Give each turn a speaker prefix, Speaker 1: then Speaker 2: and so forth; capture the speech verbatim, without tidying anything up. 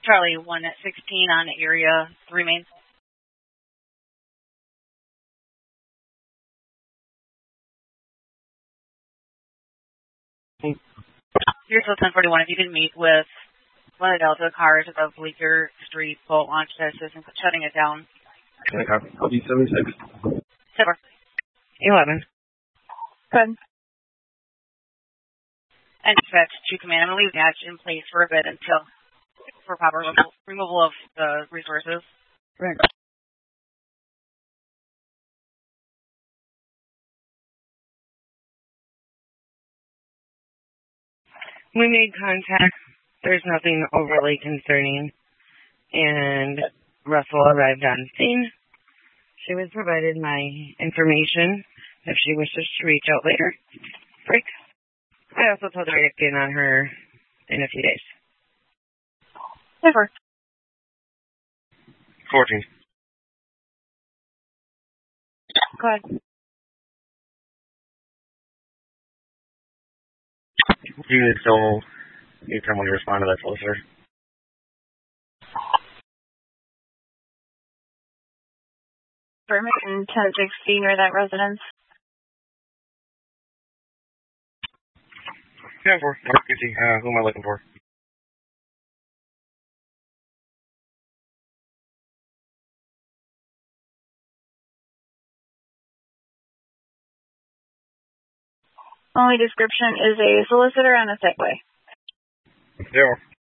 Speaker 1: Charlie, one at sixteen on area three main. Here's still ten forty-one. If you can meet with one of the Delta cars above Bleecker Street, boat launch to assistance shutting it down.
Speaker 2: Okay, I'll be seventy-six.
Speaker 1: Seven.
Speaker 3: eleven.
Speaker 1: Good. And dispatch to command. I'm going to leave the hatch in place for a bit until for proper removal, removal of the resources.
Speaker 3: Right. We made contact. There's nothing overly concerning. And Russell arrived on scene. She was provided my information if she wishes to reach out later. Break. I also told her to get in on her in a few days.
Speaker 1: Never.
Speaker 2: fourteen.
Speaker 1: Go ahead.
Speaker 2: Do you still need someone to respond to that solicitor?
Speaker 1: Birmingham ten sixteen near that residence.
Speaker 2: Yeah, for Mark Gucci. Uh, who am I looking for?
Speaker 1: Only description is a solicitor on a Segway.
Speaker 2: Yeah.